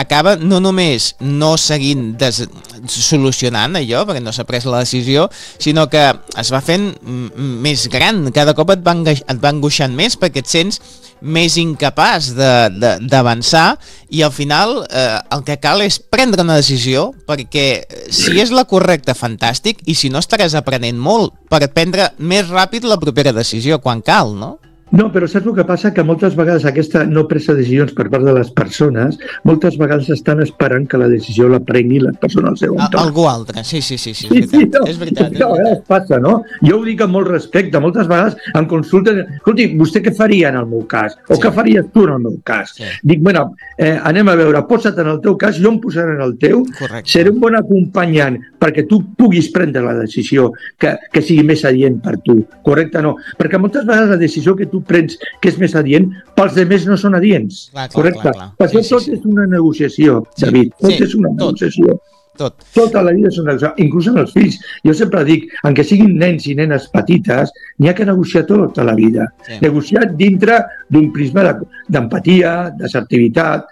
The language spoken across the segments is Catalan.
acaba no només no seguint solucionant allò, perquè no s'ha pres la decisió, sinó que es va fent més gran, cada cop et va angoixant més perquè et sents més incapaç d'avançar i al final el que cal és prendre una decisió, perquè si és la correcta, fantàstic, i si no estaràs aprenent molt per prendre més ràpid la propera decisió quan cal, no? No, però saps el que passa? Que moltes vegades aquesta no presa de decisions per part de les persones, moltes vegades estan esperant que la decisió la prengui la persona al seu entorn. Algú altre, sí, és veritat. És veritat. A vegades passa, no? Jo ho dic amb molt respecte, moltes vegades em consulten, escolti, vostè què faria en el meu cas? O què faries tu en el meu cas? Sí. Dic, bueno, anem a veure, posa't en el teu cas, jo em posaré en el teu, seré un bon acompanyant perquè tu puguis prendre la decisió que sigui més adient per tu, correcte o no? Perquè moltes vegades la decisió que tu prens que és més adient, pels demés no són adients. Correcte? Per això tot és una negociació, David. Tot és una negociació. Tota la vida és una negociació, inclús en els fills. Jo sempre dic, encara siguin nens i nenes petites, n'hi ha que negociar tota la vida. Negociar dintre d'un prisma d'empatia, d'assertivitat,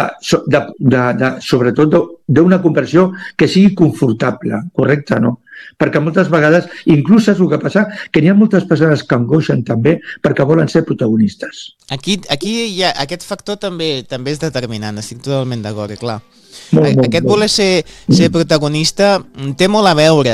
sobretot d'una conversió que sigui confortable, correcte, no? Perquè moltes vegades, inclús saps el que passa, que n'hi ha moltes persones que angoixen també perquè volen ser protagonistes. Aquí aquest factor també és determinant, estic totalment d'acord, clar. Aquest voler ser protagonista té molt a veure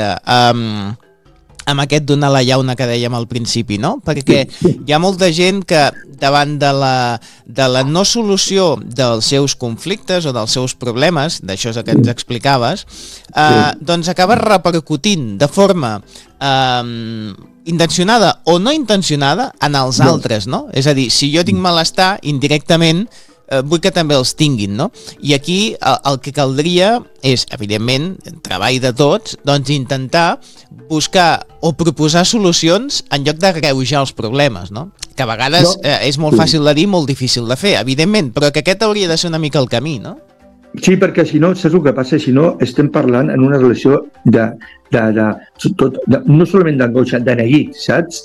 amb aquest donar la llauna que dèiem al principi, no? Perquè hi ha molta gent que davant de la no solució dels seus conflictes o dels seus problemes, d'això és el que ens explicaves, doncs acaba repercutint de forma intencionada o no intencionada en els altres, no? És a dir, si jo tinc malestar, indirectament vull que també els tinguin, no? I aquí el que caldria és, evidentment, treball de tots, doncs intentar buscar o proposar solucions en lloc d'agreujar els problemes, no? Que a vegades és molt fàcil de dir, molt difícil de fer, evidentment, però que aquest hauria de ser una mica el camí, no? Sí, perquè si no, saps el que passa? Si no, estem parlant en una relació no solament d'angoixa, de neguit, saps?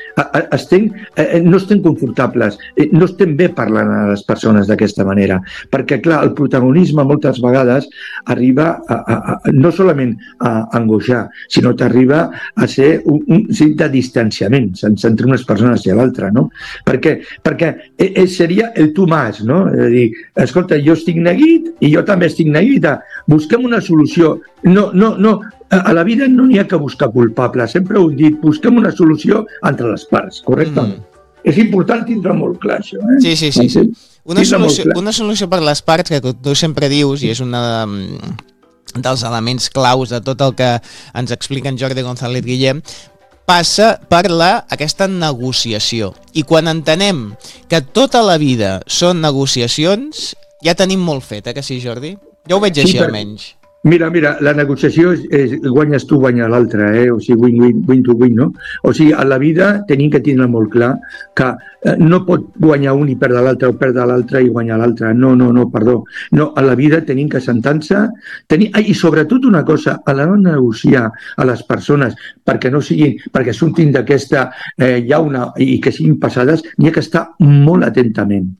No estem confortables, no estem bé parlant a les persones d'aquesta manera, perquè clar, el protagonisme moltes vegades arriba no solament a angoixar, sinó que arriba a ser un signe de distanciament entre unes persones i l'altra, no? Perquè seria el tu más, no? És a dir, escolta, jo estic neguit i jo també estic neguita, busquem una solució. No, a la vida no n'hi ha que buscar culpables, sempre ho he dit, busquem una solució entre les parts, correcte? És important tindre molt clar això, eh? Sí. Una solució per les parts, que tu sempre dius, i és una dels elements claus de tot el que ens explica en Jordi González Guillem, passa per aquesta negociació. I quan entenem que tota la vida són negociacions, ja tenim molt fet, que sí, Jordi? Jo ho veig així, almenys. Mira, la negociació és guanyes tu, guanya l'altre, o sigui, win to win, no? O sigui, a la vida tenim que tindre molt clar que no pot guanyar un i perdre l'altre, o perdre l'altre i guanyar l'altre. No, perdó. No, a la vida tenim que sentar-se, i sobretot una cosa, a l'hora de negociar a les persones perquè surtin d'aquesta llauna i que siguin passades, n'hi ha que estar molt atentament.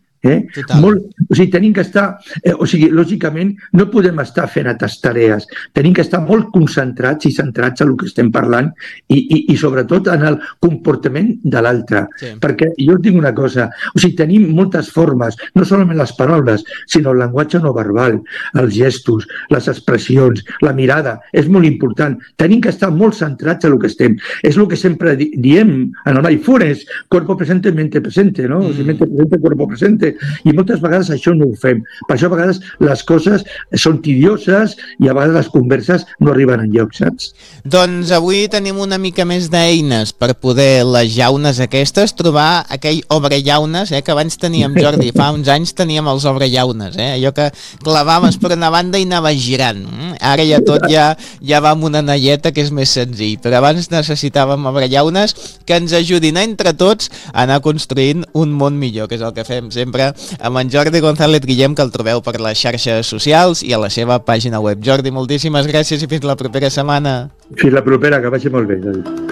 O sigui, tenim que estar, lògicament no podem estar fent altres tarees, tenim que estar molt concentrats i centrats en el que estem parlant i sobretot en el comportament de l'altre, perquè jo us dic una cosa, o sigui, tenim moltes formes, no solament les paraules, sinó el llenguatge no verbal, els gestos, les expressions, la mirada, és molt important, tenim que estar molt centrats en el que estem, és el que sempre diem en el mindfulness, cuerpo presente, mente presente, no? O sigui, mente presente, cuerpo presente, i moltes vegades això no ho fem. Per això a vegades les coses són tedioses i a vegades les converses no arriben enlloc, saps? Doncs avui tenim una mica més d'eines per poder les llaunes aquestes, trobar aquell obrellaunes que abans teníem, Jordi, fa uns anys teníem els obrellaunes, allò que clavaves per una banda i anaves girant. Ara ja tot ja va amb una anelleta que és més senzill, però abans necessitàvem obrellaunes que ens ajudin entre tots a anar construint un món millor, que és el que fem sempre amb en Jordi González Guillem, que el trobeu per les xarxes socials i a la seva pàgina web. Jordi, moltíssimes gràcies i fins la propera setmana. Fins la propera, que vagi molt bé.